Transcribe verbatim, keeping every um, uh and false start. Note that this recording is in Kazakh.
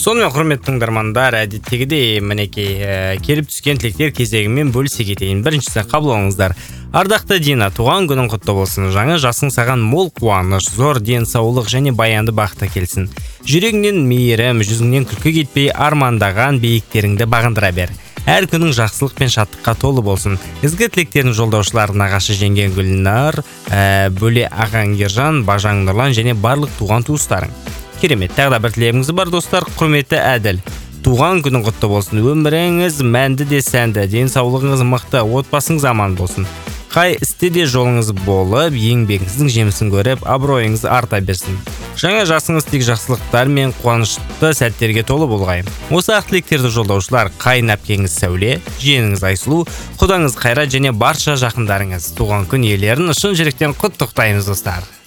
Сонымен құрметті тыңдармандар, әдеттегідей мінекей келіп түскен тілектер кезегімен бөлісе кетейін. Біріншісі қабыл алыңыздар. Ардақты Дина, туған күнің құтты болсын. Жаңа жасың саған мол қуаныш, зор денсаулық және баянды бақыты келсін. Жүрегіңнен мейірім, жүзіңнен күлкі кетпей, армандаған биіктеріңді бағындыра бер. Әр күнің жақсылық пен шаттыққа толы болсын. Ізгі тілектердің жолдаушылары нағашы жеңген Гүлнар, ә, бөле ағаң Ержан, бажаң Нұрлан және барлық туған туыстарың. Керемет, тағы да бір тілегіміз бар достар. Құрметті Әділ, туған күнің құтты болсын. Өміріңіз мәнді де сәнді, денсаулығыңыз мықты, отбасыңыз аман болсын. Қай істе де жолыңыз болып, еңбегіңіздің жемісін көріп, абыройыңыз арта берсін. Жаңа жасыңыз тек жақсылықтар мен қуанышты сәттерге толы болғай. Осы ақ тілектерді жолдаушылар қайын әпкеңіз Сәуле, жиеніңіз Айсұлу, құдаңыз Қайрат және барша жақындарыңыз. Туған күн иелерін шын жүректен құттықтаймыз достар.